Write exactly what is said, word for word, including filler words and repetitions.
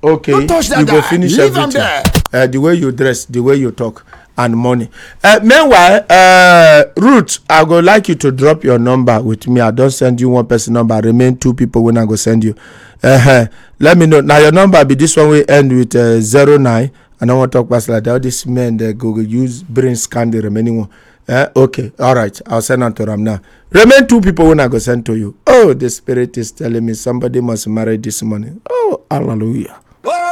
Okay. Don't touch that you guy. go finish Leave him everything. there. Uh, the way you dress, the way you talk, and money. Uh, meanwhile, uh, Ruth, I would like you to drop your number with me. I don't send you one person number. Remain two people when I go send you. Uh-huh. Let me know. Now your number be this one. We end with uh, zero nine. I don't want to talk past like that. All these men they go use brain scan the remaining one. Uh, okay, all right. I'll send on to them now. Remain two people when I go send to you. Oh, the spirit is telling me somebody must marry this morning. Oh, hallelujah.